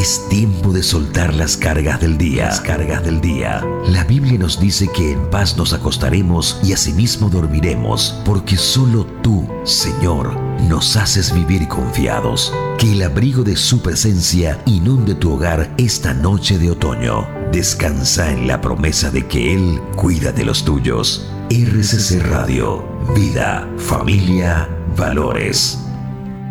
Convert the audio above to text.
Es tiempo de soltar las cargas del día. La Biblia nos dice que en paz nos acostaremos y asimismo dormiremos, porque solo tú, Señor, nos haces vivir confiados. Que el abrigo de su presencia inunde tu hogar esta noche de otoño. Descansa en la promesa de que Él cuida de los tuyos. RCC Radio, vida, familia, valores.